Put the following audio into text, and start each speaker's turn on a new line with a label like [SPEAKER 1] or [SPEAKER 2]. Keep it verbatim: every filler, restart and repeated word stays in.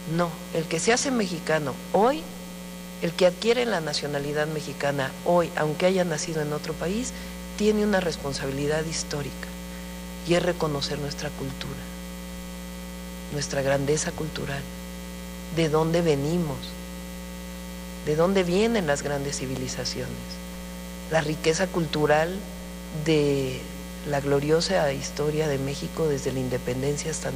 [SPEAKER 1] No, el que se hace mexicano hoy, el que adquiere la nacionalidad mexicana hoy, aunque haya nacido en otro país, tiene una responsabilidad histórica y es reconocer nuestra cultura, nuestra grandeza cultural, de dónde venimos, de dónde vienen las grandes civilizaciones, la riqueza cultural de la gloriosa historia de México desde la independencia hasta